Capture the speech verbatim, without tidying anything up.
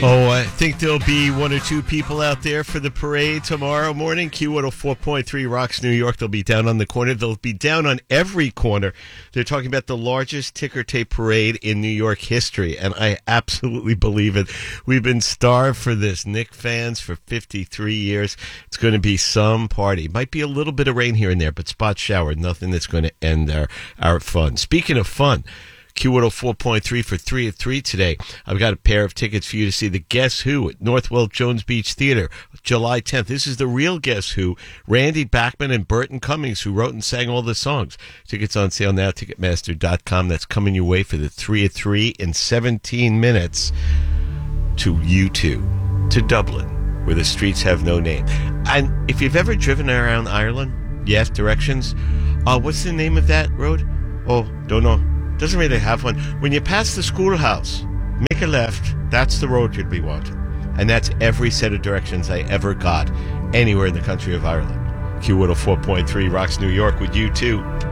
Oh, I think there'll be one or two people out there for the parade tomorrow morning. Q one oh four point three rocks New York. They'll be down on the corner. They'll be down on every corner. They're talking about the largest ticker tape parade in New York history, and I absolutely believe it. We've been starved for this. Knick fans for fifty-three years. It's going to be some party. Might be a little bit of rain here and there, but spot shower. Nothing that's going to end our, our fun. Speaking of fun, Q one oh four point three for three at three today. I've got a pair of tickets for you to see the Guess Who at Northwell Jones Beach Theater, July tenth. This is the real Guess Who, Randy Bachman and Burton Cummings, who wrote and sang all the songs. Tickets on sale now, Ticketmaster dot com. That's coming your way for the three at three in seventeen minutes to U two, to Dublin, where the streets have no name. And if you've ever driven around Ireland, yes, directions, uh, what's the name of that road? Oh, don't know. Doesn't really have one. When you pass the schoolhouse, make a left. That's the road you'd be wanting. And that's every set of directions I ever got anywhere in the country of Ireland. Q one oh four point three rocks New York with you too.